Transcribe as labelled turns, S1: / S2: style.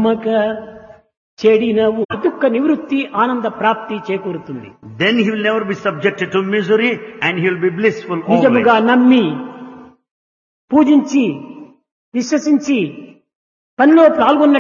S1: నమ్మక చెడిన దుఃఖ నివృత్తి ఆనంద ప్రాప్తి చేకూరుతుంది.
S2: Then he will never be subjected to misery and he will be blissful always.
S1: నిజముగా నమ్మి పూజించి విశ్వసించి పనిలో పాల్గొన్న